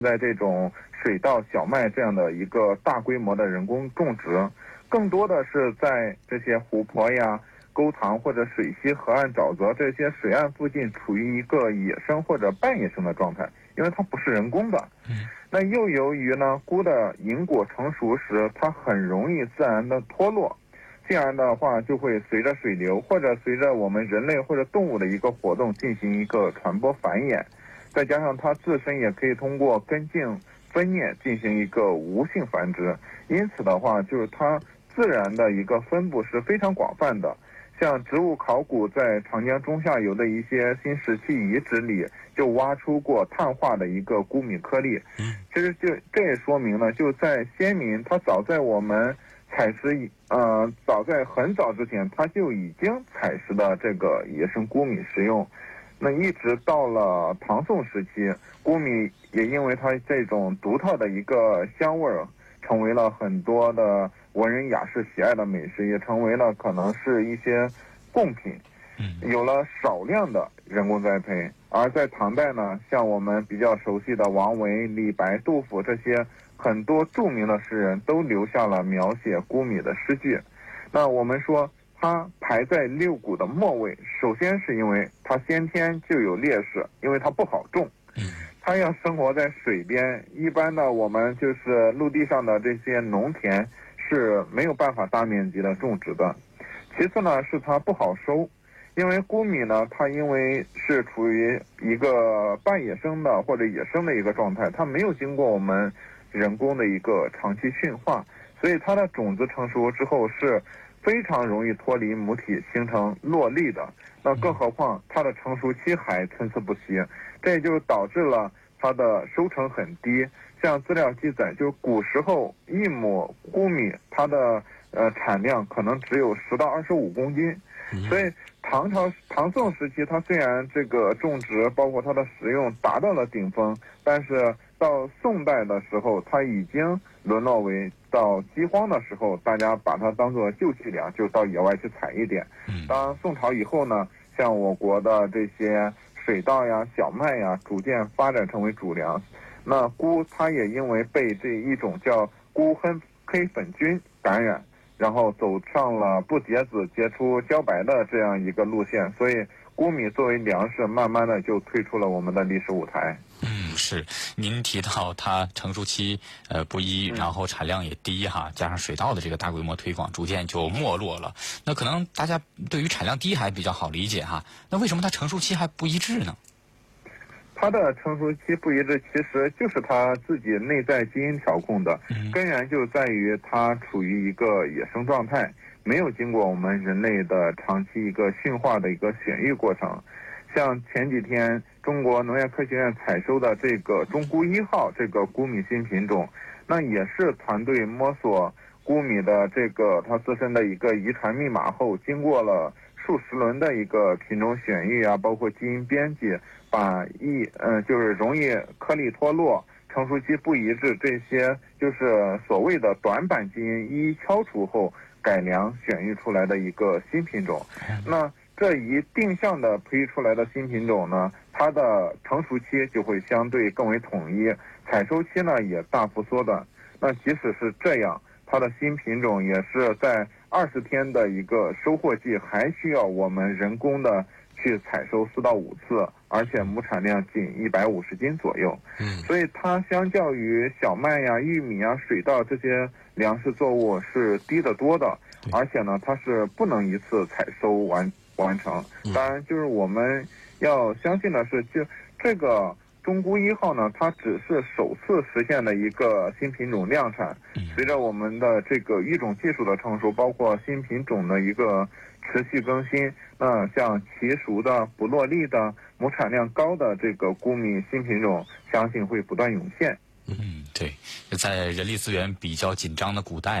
在这种水稻、小麦这样的一个大规模的人工种植，更多的是在这些湖泊呀、沟塘或者水溪、河岸、沼泽这些水岸附近处于一个野生或者半野生的状态，因为它不是人工的。那又由于呢，钴的银果成熟时，它很容易自然的脱落，进而的话就会随着水流或者随着我们人类或者动物的一个活动进行一个传播繁衍，再加上它自身也可以通过根茎分蘖进行一个无性繁殖，因此的话就是它自然的一个分布是非常广泛的。像植物考古在长江中下游的一些新石器遗址里就挖出过碳化的一个钴米颗粒。其实这也说明了，就在先民他早在我们采食早在很早之前他就已经采食的这个野生钴米食用。那一直到了唐宋时期，钴米也因为它这种独特的一个香味儿，成为了很多的文人雅士喜爱的美食，也成为了可能是一些贡品，有了少量的人工栽培。而在唐代呢，像我们比较熟悉的王维、李白、杜甫这些很多著名的诗人都留下了描写钴米的诗句。那我们说它排在六谷的末位，首先是因为它先天就有劣势，因为它不好种，它要生活在水边，一般的我们就是陆地上的这些农田是没有办法大面积的种植的。其次呢，是它不好收，因为钴米呢，它因为是处于一个半野生的或者野生的一个状态，它没有经过我们人工的一个长期驯化，所以它的种子成熟之后是非常容易脱离母体形成落粒的。那更何况它的成熟期还参差不齐，这就导致了它的收成很低。像资料记载，就古时候一亩钴米它的产量可能只有10到25公斤。所以唐宋时期，它虽然这个种植包括它的食用达到了顶峰，但是到宋代的时候，它已经沦落为到饥荒的时候，大家把它当作救济粮，就到野外去采一点。当宋朝以后呢，像我国的这些水稻呀、小麦呀，逐渐发展成为主粮。那钴它也因为被这一种叫钴黑粉菌感染，然后走上了不结籽结出焦白的这样一个路线，所以钴米作为粮食，慢慢的就退出了我们的历史舞台。 是，您提到它成熟期不一，然后产量也低哈，加上水稻的这个大规模推广，逐渐就没落了。那可能大家对于产量低还比较好理解哈，那为什么它成熟期还不一致呢？ 它的成熟期不一致，其实就是它自己内在基因调控的，根源就在于它处于一个野生状态，没有经过我们人类的长期一个驯化的一个选育过程。像前几天中国农业科学院采收的这个中钴1号这个钴米新品种，那也是团队摸索钴米的这个它自身的一个遗传密码后，经过了数十轮的一个品种选育啊，包括基因编辑，把就是容易颗粒脱落、成熟期不一致这些就是所谓的短板基因一一敲除后，改良选育出来的一个新品种。那这一定向的培育出来的新品种呢，它的成熟期就会相对更为统一，采收期呢也大幅缩短。那即使是这样，它的新品种也是在20天的一个收获季，还需要我们人工的去采收4到5次，而且亩产量仅150斤左右。所以它相较于小麦呀、玉米啊、水稻这些粮食作物是低得多的，而且呢，它是不能一次采收完成。当然，就是我们要相信的是，就这个中钴1号呢，它只是首次实现的一个新品种量产。随着我们的这个育种技术的成熟，包括新品种的一个持续更新，那像奇熟的、不落粒的、亩产量高的这个钴米新品种，相信会不断涌现。 对，在人力资源比较紧张的古代哈，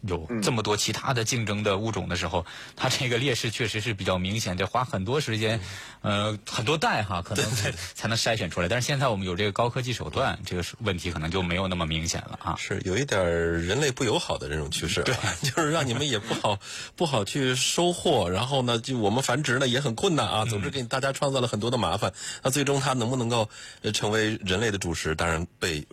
有这么多其他的竞争的物种的时候，它这个劣势确实是比较明显，得花很多时间，很多代哈，可能才能筛选出来。但是现在我们有这个高科技手段，这个问题可能就没有那么明显了啊。 是有一点人类不友好的这种趋势，对，就是让你们也不好去收获，然后呢，就我们繁殖呢也很困难啊。总之给大家创造了很多的麻烦。那最终它能不能够成为人类的主食，当然被